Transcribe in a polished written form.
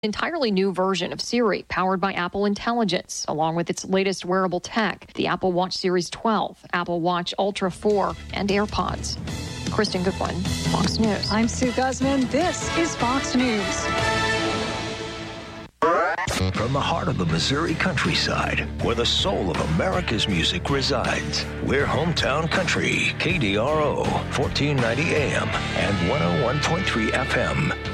Entirely new version of Siri powered by Apple Intelligence, along with its latest wearable tech, the Apple Watch Series 12, Apple Watch Ultra 4, and AirPods. Kristen Goodwin, Fox News. I'm Sue Guzman. This is Fox News. From the heart of the Missouri countryside, where the soul of America's music resides, we're Hometown Country, KDRO, 1490 AM and 101.3 FM.